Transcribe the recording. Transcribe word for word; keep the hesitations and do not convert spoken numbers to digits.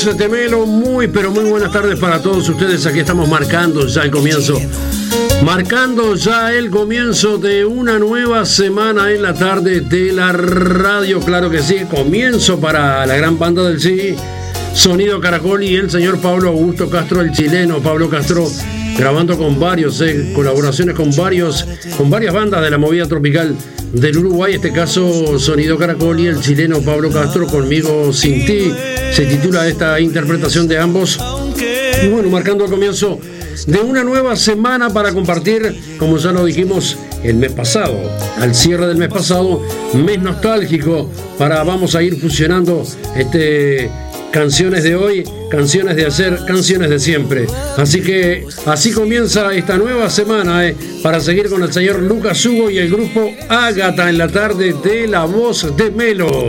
Temelo, muy pero muy buenas tardes para todos ustedes. Aquí estamos marcando ya el comienzo, marcando ya el comienzo de una nueva semana en la tarde de la radio. Claro que sí, comienzo para la gran banda del sí, Sonido Caracol y el señor Pablo Augusto Castro, el chileno Pablo Castro, grabando con varios, eh, colaboraciones con varios, con varias bandas de la movida tropical del Uruguay, este caso Sonido Caracol y el chileno Pablo Castro, Conmigo Sin Ti, se titula esta interpretación de ambos. Y bueno, marcando el comienzo de una nueva semana para compartir, como ya lo dijimos el mes pasado, al cierre del mes pasado, mes nostálgico, para vamos a ir fusionando este canciones de hoy, canciones de ayer, canciones de siempre. Así que así comienza esta nueva semana eh, para seguir con el señor Lucas Hugo y el grupo Ágata en la tarde de La Voz de Melo.